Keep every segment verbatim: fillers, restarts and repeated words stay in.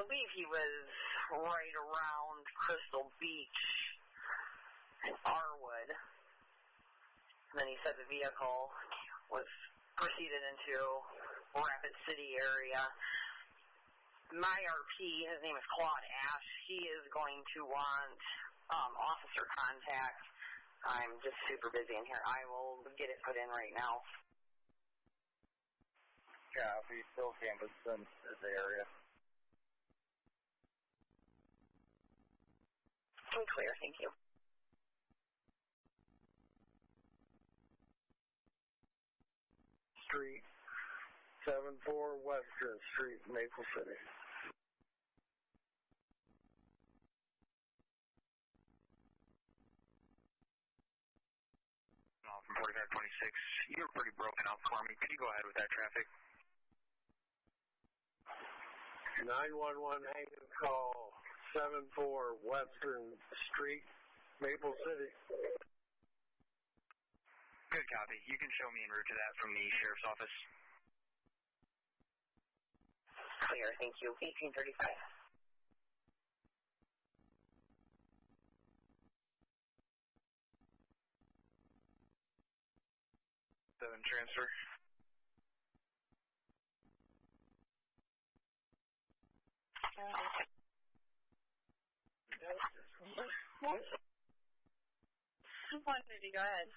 believe he was right around Crystal Beach and Arwood. And then he said the vehicle was proceeded into Rapid City area. My R P, his name is Claude Ash, he is going to want um, officer contact. I'm just super busy in here. I will get it put in right now. Copy, still canvassing this area. Clear, thank you. Street, seven four Western Street, Maple City. From forty-five twenty-six, you were pretty broken up for me. Could you go ahead with that traffic? nine one one hanging call, seven four Western Street, Maple City. Good copy. You can show me en route to that from the sheriff's office. Clear, thank you. eighteen thirty-five. Seven transfer. One fifty, go ahead.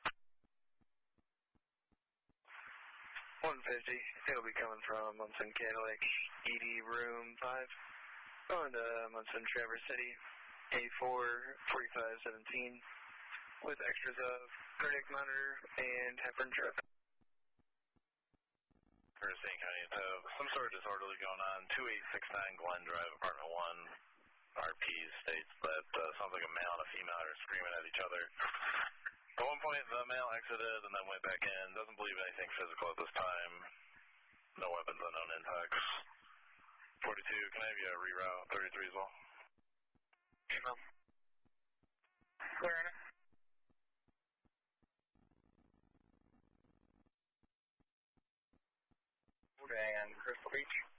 one fifty. It'll be coming from Munson Cadillac, E D room five. Going to Munson Traverse City, A four forty-five seventeen. With extras of cardiac monitor and heparin traffic. First thing, honey, so some sort of disorderly going on. two eight six nine Glen Drive, apartment one. R P states that uh, sounds like a male and a female are screaming at each other. At one point, the male exited and then went back in. Doesn't believe anything physical at this time. No weapons, unknown impacts. forty-two, can I have you reroute thirty-three as well? Email. Clear. And Crystal Beach.